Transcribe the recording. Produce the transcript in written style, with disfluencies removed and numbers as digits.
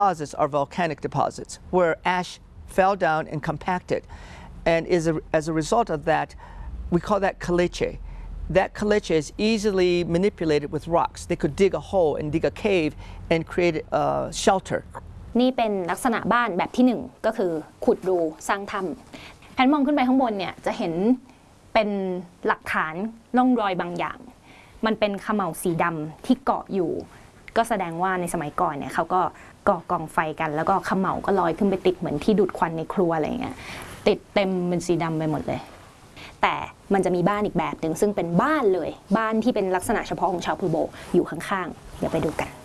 deposits are volcanic deposits where ash fell down and compacted, and as a result of that, we call that caliche. That caliche is easily manipulated with rocks. They could dig a hole and dig a cave and create a shelter. นี่เป็นลักษณะบ้านแบบที่1ก็คือขุดรูสร้างถ้ำแผนมองขึ้นไปข้างบนเนี่ยจะเห็นเป็นหลักฐานร่องรอยบางอย่างมันเป็นเขม่าสีดำที่เกาะอยู่ก็แสดงว่าในสมัยก่อนเนี่ยเขาก็ก่อกองไฟกันแล้วก็เขม่าก็ลอยขึ้นไปติดเหมือนที่ดูดควันในครัวอะไรเงี้ยติดเต็มเป็นสีดำไปหมดเลยแต่มันจะมีบ้านอีกแบบหนึ่งซึ่งเป็นบ้านเลยบ้านที่เป็นลักษณะเฉพาะของชาวพูโบอยู่ข้างๆเดี๋ยวไปดูกัน